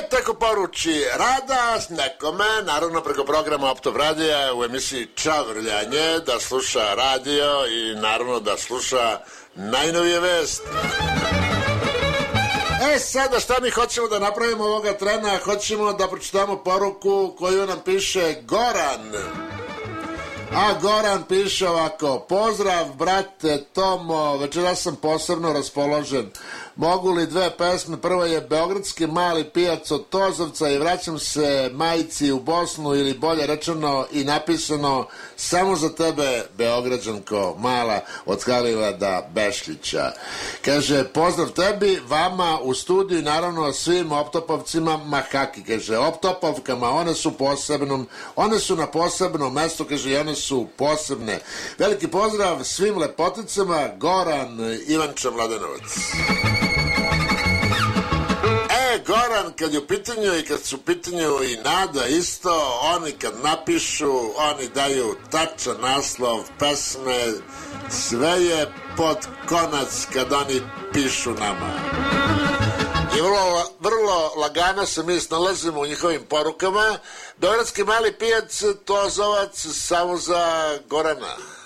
tako poruči Rada nekome, naravno preko programa Optop radija u emisiji Čavrljanje, da sluša radio i naravno da sluša najnovije vesti. Sada šta mi hoćemo da napravimo ovoga trena? Hoćemo da pročitamo poruku koju nam piše Goran. A Goran piše ovako: pozdrav brate Tomo, večeras sam posebno raspoložen. Mogu li dve pesme? Prva je Beogradski mali pijac od Tozovca i Vraćam se majci u Bosnu, ili bolje rečeno i napisano samo za tebe Beograđanko mala, od Halilada Bešlića. Kaže pozdrav tebi, vama u studiju i naravno svim optopovcima mahaki. Kaže optopovkama, one su na posebnom mestu, kaže i one su posebne. Veliki pozdrav svim lepoticama, Goran Ivanča Mladenovac. Goran, kad je u pitanju i kad su u pitanju i Nada isto, oni kad napišu, oni daju tačan naslov pesme, sve je pod konac kad oni pišu nama. I vrlo lagano se mi snalazimo u njihovim porukama. Beogradski mali pijac, Tozovac, samo za Gorana.